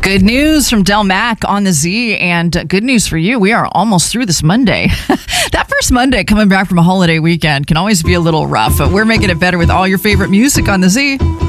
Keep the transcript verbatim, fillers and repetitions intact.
Good news from Del Mac on the Z, and uh, good news for you. We are almost through this Monday. That first Monday coming back from a holiday weekend can always be a little rough, but we're making it better with all your favorite music on the Z.